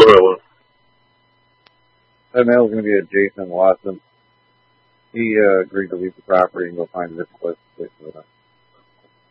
That mail is going to be a Jason Watson. He agreed to leave the property and go find a different place to stay for the night.